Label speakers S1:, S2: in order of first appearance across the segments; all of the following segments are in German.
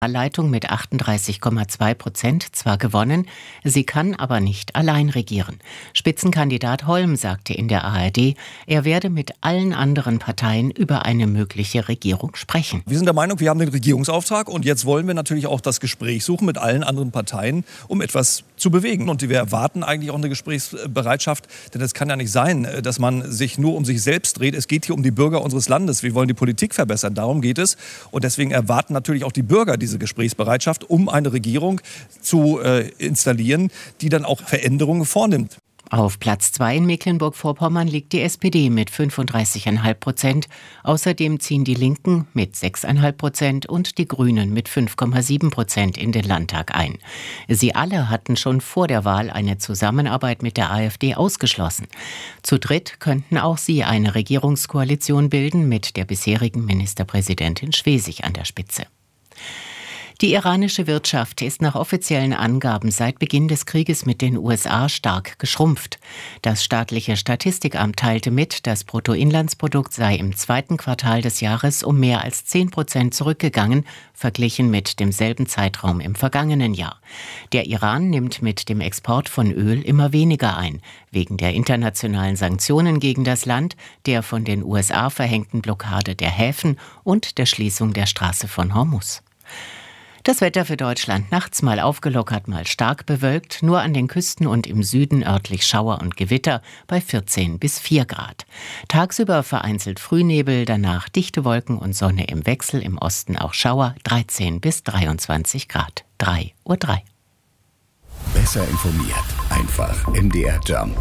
S1: Leitung mit 38,2% zwar gewonnen, sie kann aber nicht allein regieren. Spitzenkandidat Holm sagte in der ARD, er werde mit allen anderen Parteien über eine mögliche Regierung sprechen.
S2: Wir sind der Meinung, wir haben den Regierungsauftrag und jetzt wollen wir natürlich auch das Gespräch suchen mit allen anderen Parteien, um etwas zu bewegen. Und wir erwarten eigentlich auch eine Gesprächsbereitschaft, denn es kann ja nicht sein, dass man sich nur um sich selbst dreht. Es geht hier um die Bürger unseres Landes. Wir wollen die Politik verbessern, darum geht es. Und deswegen erwarten natürlich auch die Bürger diese Gesprächsbereitschaft, um eine Regierung zu installieren, die dann auch Veränderungen vornimmt.
S1: Auf Platz 2 in Mecklenburg-Vorpommern liegt die SPD mit 35,5%. Außerdem ziehen die Linken mit 6,5% und die Grünen mit 5,7% in den Landtag ein. Sie alle hatten schon vor der Wahl eine Zusammenarbeit mit der AfD ausgeschlossen. Zu dritt könnten auch sie eine Regierungskoalition bilden mit der bisherigen Ministerpräsidentin Schwesig an der Spitze. Die iranische Wirtschaft ist nach offiziellen Angaben seit Beginn des Krieges mit den USA stark geschrumpft. Das staatliche Statistikamt teilte mit, das Bruttoinlandsprodukt sei im zweiten Quartal des Jahres um mehr als 10% zurückgegangen, verglichen mit demselben Zeitraum im vergangenen Jahr. Der Iran nimmt mit dem Export von Öl immer weniger ein, wegen der internationalen Sanktionen gegen das Land, der von den USA verhängten Blockade der Häfen und der Schließung der Straße von Hormuz. Das Wetter für Deutschland: nachts mal aufgelockert, mal stark bewölkt, nur an den Küsten und im Süden örtlich Schauer und Gewitter bei 14 bis 4 Grad. Tagsüber vereinzelt Frühnebel, danach dichte Wolken und Sonne im Wechsel, im Osten auch Schauer, 13 bis 23 Grad. 3:03 Uhr.
S3: Besser informiert, einfach MDR Jump.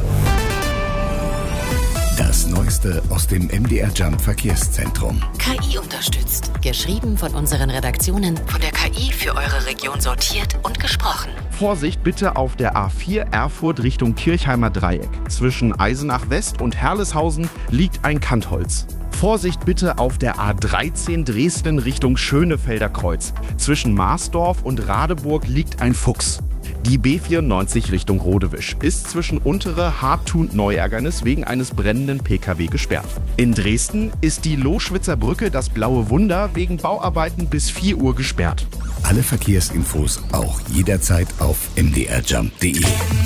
S3: Das Neueste aus dem MDR Jump Verkehrszentrum.
S4: KI unterstützt. Geschrieben von unseren Redaktionen, von der KI für eure Region sortiert und gesprochen.
S5: Vorsicht bitte auf der A4 Erfurt Richtung Kirchheimer Dreieck. Zwischen Eisenach West und Herleshausen liegt ein Kantholz. Vorsicht bitte auf der A13 Dresden Richtung Schönefelder Kreuz. Zwischen Marsdorf und Radeburg liegt ein Fuchs. Die B94 Richtung Rodewisch ist zwischen Untere Hartthun-Neuergernis wegen eines brennenden Pkw gesperrt. In Dresden ist die Loschwitzer Brücke, das Blaue Wunder, wegen Bauarbeiten bis 4 Uhr gesperrt.
S3: Alle Verkehrsinfos auch jederzeit auf mdrjump.de.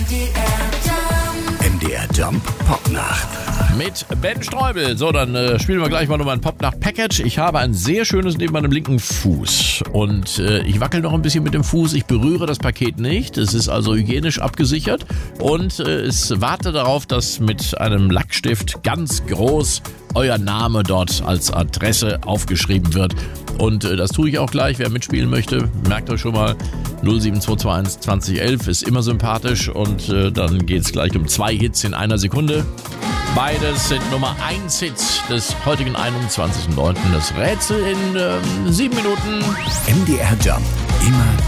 S3: MDR Jump Popnacht.
S6: Mit Ben Streubel. So, dann spielen wir gleich mal nochmal ein Popnacht-Package. Ich habe ein sehr schönes neben meinem linken Fuß. Und ich wackel noch ein bisschen mit dem Fuß. Ich berühre das Paket nicht. Es ist also hygienisch abgesichert. Und es warte darauf, dass mit einem Lackstift ganz groß euer Name dort als Adresse aufgeschrieben wird. Und das tue ich auch gleich. Wer mitspielen möchte, merkt euch schon mal, 07221 2011 ist immer sympathisch. Und dann geht es gleich um 2 Hits in einer Sekunde. Beides sind Nummer 1 Hits des heutigen 21.09. Das Rätsel in 7 Minuten.
S3: MDR Jump. Immer